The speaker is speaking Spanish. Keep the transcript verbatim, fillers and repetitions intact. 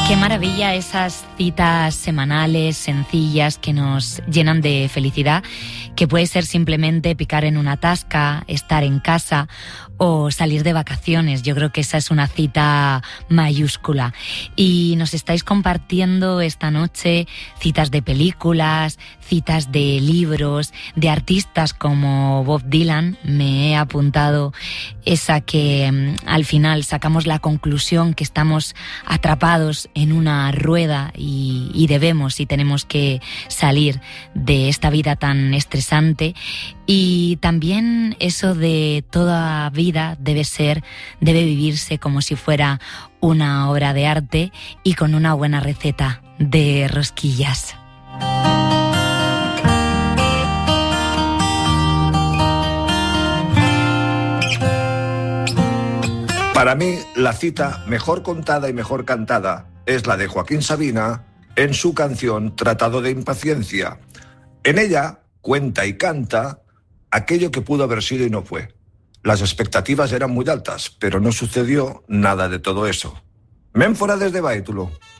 Qué maravilla esas citas semanales, sencillas, que nos llenan de felicidad, que puede ser simplemente picar en una tasca, estar en casa o salir de vacaciones. Yo creo que esa es una cita mayúscula. Y nos estáis compartiendo esta noche citas de películas, citas de libros, de artistas como Bob Dylan. Me he apuntado esa que al final sacamos la conclusión que estamos atrapados en una rueda y, y debemos y tenemos que salir de esta vida tan estresante. Y también eso de toda vida debe ser, debe vivirse como si fuera una obra de arte y con una buena receta de rosquillas. Para mí, la cita mejor contada y mejor cantada es la de Joaquín Sabina en su canción Tratado de Impaciencia. En ella cuenta y canta aquello que pudo haber sido y no fue. Las expectativas eran muy altas, pero no sucedió nada de todo eso. Ménfora desde Báitulo.